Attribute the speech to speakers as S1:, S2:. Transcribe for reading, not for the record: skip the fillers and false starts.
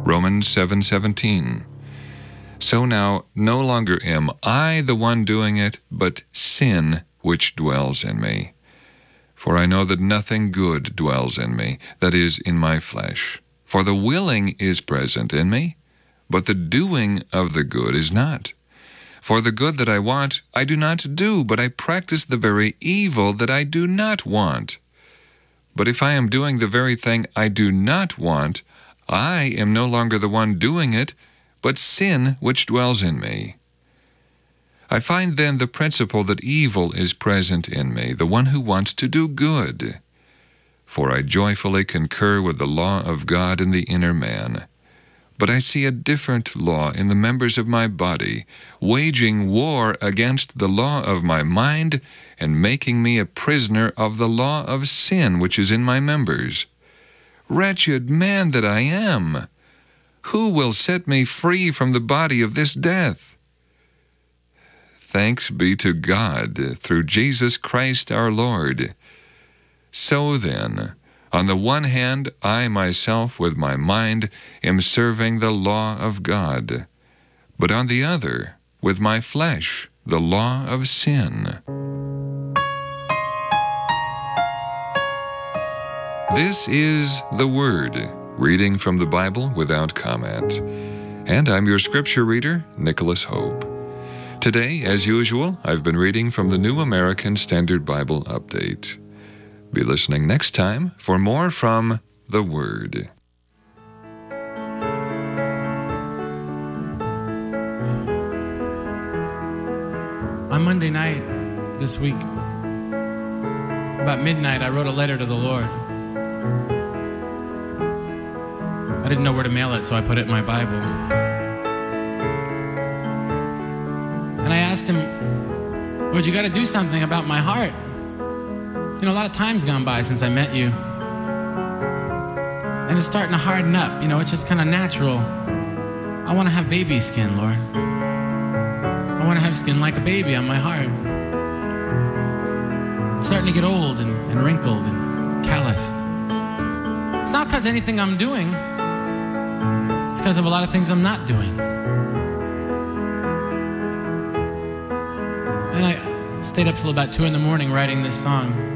S1: Romans 7:17. So now no longer am I the one doing it, but sin which dwells in me. For I know that nothing good dwells in me, that is, in my flesh. For the willing is present in me, but the doing of the good is not. For the good that I want, I do not do, but I practice the very evil that I do not want. But if I am doing the very thing I do not want, I am no longer the one doing it, but sin which dwells in me. I find then the principle that evil is present in me, the one who wants to do good. For I joyfully concur with the law of God in the inner man. But I see a different law in the members of my body, waging war against the law of my mind and making me a prisoner of the law of sin which is in my members. Wretched man that I am! Who will set me free from the body of this death? Thanks be to God through Jesus Christ our Lord. So then, on the one hand, I myself with my mind am serving the law of God, but on the other, with my flesh, the law of sin. This is the Word, reading from the Bible without comment. And I'm your scripture reader, Nicholas Hope. Today, as usual, I've been reading from the New American Standard Bible Update. Be listening next time for more from the Word.
S2: On Monday night this week, about midnight, I wrote a letter to the Lord. I didn't know where to mail it, so I put it in my Bible. And I asked him, Lord, you got to do something about my heart. You know, a lot of time's gone by since I met you. And it's starting to harden up. You know, it's just kind of natural. I want to have baby skin, Lord. I want to have skin like a baby on my heart. It's starting to get old and wrinkled and calloused. It's not because of anything I'm doing. It's because of a lot of things I'm not doing. And I stayed up till about 2 a.m. writing this song.